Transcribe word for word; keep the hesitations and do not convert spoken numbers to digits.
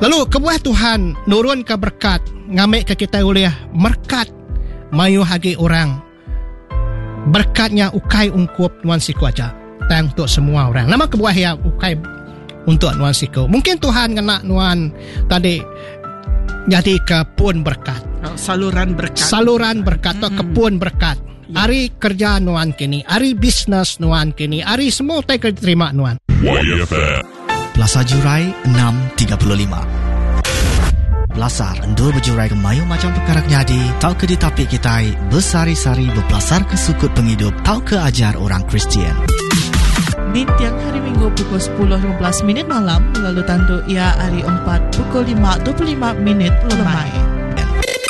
Lalu kebuah Tuhan nurun ke berkat, ngambil ke kita oleh merkat mayu hagi orang. Berkatnya ukai ungkup nuan siku aja. Tang untuk semua orang. Nama kebuah ya ukai untuk nuan siku. Mungkin Tuhan kena nuan tadi jadi kebun berkat. Oh, saluran berkat. Saluran berkat atau Mm-mm. kebun berkat. Ya. Ari kerja nuan kini, ari bisnes nuan kini, ari semua tak terima nuan. Y F M. Belasar Jurai enam tiga puluh lima. Belasar endur berjurai ke mayu macam perkara nyadi, tau ke ditapik kitai, bersari-sari berbelasar ke sukut penghidup, tau ke ajar orang Kristian. Di tiang hari Minggu pukul sepuluh lima belas minit malam, lalu tantu ia hari empat pukul lima dua puluh lima minit lemai.